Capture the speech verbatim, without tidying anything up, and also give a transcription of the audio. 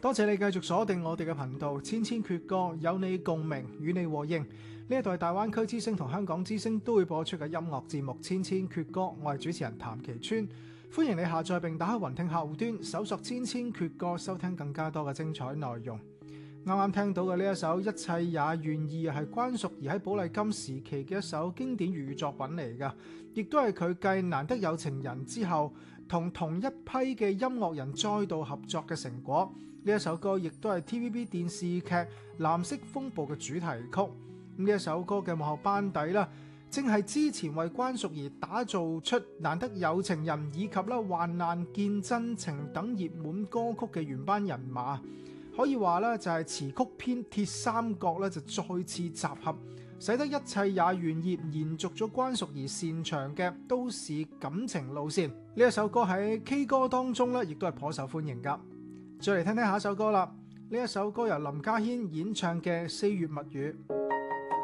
多謝你繼續鎖定我哋嘅頻道，千千闕歌，有你共鳴，與你和應。呢一度係大灣區之聲同香港之聲都會播出嘅音樂節目《千千闕歌》，我係主持人譚其川，歡迎你下載並打開雲聽客戶端，搜索《千千闕歌》，收聽更加多嘅精彩內容。啱啱聽到嘅呢一首《一切也願意》係關淑怡喺寶麗金時期嘅一首經典粵語作品嚟㗎，亦都係佢繼難得有情人之後，同同一批嘅音樂人再度合作嘅成果。呢一首歌亦都係 T V B 電視劇《藍色風暴》嘅主題曲。呢一首歌嘅幕後班底啦，正係之前為關淑怡打造出難得有情人以及啦患難見真情等熱門歌曲嘅原班人馬。可以話咧，就係詞曲編鐵三角咧，就再次集合，使得一切也願意延續咗關淑怡擅長嘅都市感情路線。呢一首歌喺 K 歌當中咧，亦都係頗受歡迎噶。再嚟聽聽下一首歌啦，呢一首歌由林家謙演唱嘅《四月物語》。